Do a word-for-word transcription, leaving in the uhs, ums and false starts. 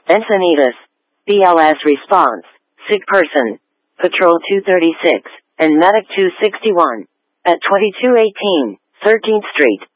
Encinitas. B L S response. Sick person. Patrol two thirty-six and Medic two sixty-one. At twenty-two eighteen, thirteenth Street.